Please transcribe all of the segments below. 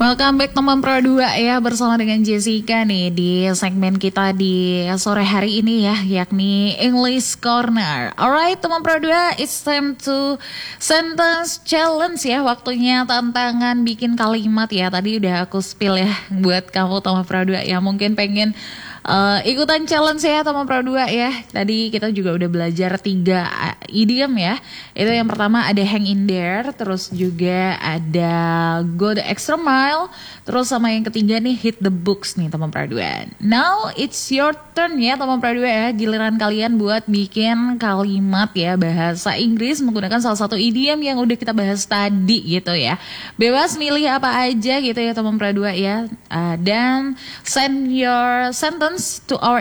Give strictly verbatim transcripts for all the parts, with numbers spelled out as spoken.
Welcome back teman Pro dua ya, bersama dengan Jessica nih di segmen kita di sore hari ini ya, yakni English Corner. Alright teman Pro dua, it's time to sentence challenge ya, waktunya tantangan bikin kalimat ya. Tadi udah aku spill ya buat kamu teman Pro dua ya, mungkin pengen Uh, ikutan challenge ya teman Pro dua ya. Tadi kita juga udah belajar tiga idiom ya. Itu yang pertama ada hang in there, terus juga ada go the extra mile, terus sama yang ketiga nih hit the books nih teman Pro dua. Now it's your turn ya teman Pro dua ya. Giliran kalian buat bikin kalimat ya bahasa Inggris menggunakan salah satu idiom yang udah kita bahas tadi gitu ya. Bebas milih apa aja gitu ya teman Pro dua ya. Uh, dan send your sentence to our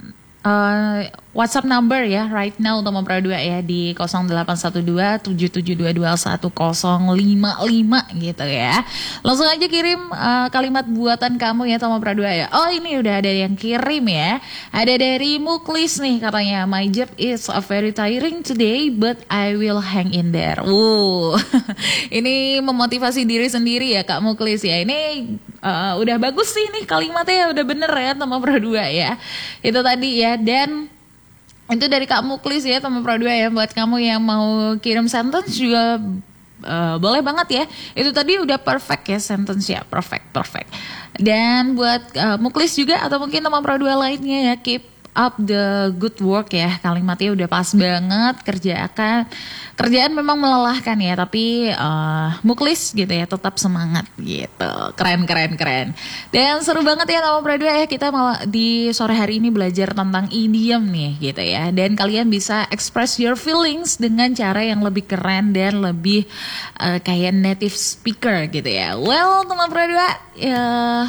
uh, WhatsApp number ya right now teman Pro dua ya di nol delapan satu dua tujuh tujuh dua dua satu nol lima lima gitu ya. Langsung aja kirim uh, kalimat buatan kamu ya teman Pro dua ya. Oh ini udah ada yang kirim ya. Ada dari Muklis nih katanya, my job is a very tiring today but I will hang in there. Wow. Ini memotivasi diri sendiri ya Kak Muklis ya. Ini uh, udah bagus sih nih kalimatnya, udah bener ya teman Pro dua ya. Itu tadi ya. Dan itu dari Kak Muklis ya teman Pro dua ya. Buat kamu yang mau kirim sentence juga uh, boleh banget ya. Itu tadi udah perfect ya sentence ya, perfect perfect. Dan buat uh, Muklis juga atau mungkin teman Pro dua lainnya ya, keep up the good work ya. Kalimatnya udah pas banget. Kerjakan kerjaan memang melelahkan ya, tapi uh, Muklis gitu ya tetap semangat gitu. Keren keren keren. Dan seru banget ya teman Pro dua ya, kita malah di sore hari ini belajar tentang idiom nih gitu ya. Dan kalian bisa express your feelings dengan cara yang lebih keren dan lebih uh, kayak native speaker gitu ya. Well teman Pro dua ya,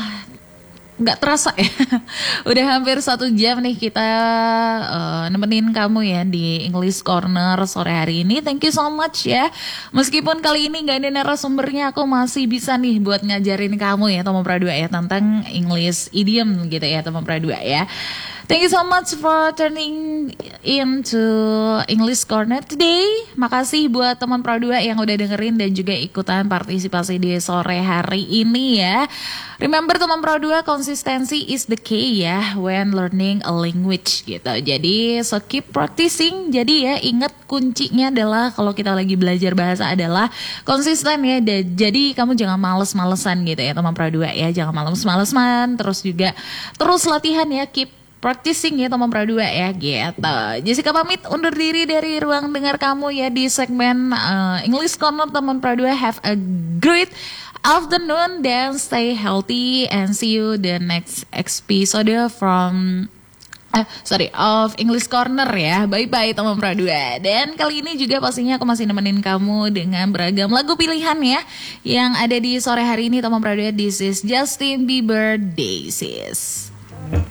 nggak terasa ya, udah hampir satu jam nih kita uh, nemenin kamu ya di English Corner sore hari ini. Thank you so much ya. Meskipun kali ini nggak ada narasumbernya, aku masih bisa nih buat ngajarin kamu ya teman Pro dua ya tentang English idiom gitu ya teman Pro dua ya. Thank you so much for turning into English Corner today. Makasih buat teman Pro dua yang udah dengerin dan juga ikutan partisipasi di sore hari ini ya. Remember teman Pro dua, konsistensi is the key ya when learning a language gitu. Jadi so keep practicing. Jadi ya ingat kuncinya adalah kalau kita lagi belajar bahasa adalah konsisten ya. Jadi kamu jangan males-malesan gitu ya teman Pro dua ya. Jangan males-malesan, terus juga terus latihan ya, keep practicing ya teman Pro dua ya gitu. Jessica pamit undur diri dari ruang dengar kamu ya di segmen uh, English Corner teman Pro dua. Have a great afternoon dan stay healthy and see you the next episode from Uh, sorry, of English Corner ya. Bye-bye teman Pro dua. Dan kali ini juga pastinya aku masih nemenin kamu dengan beragam lagu pilihan ya yang ada di sore hari ini teman Pro dua. This is Justin Bieber Daisies.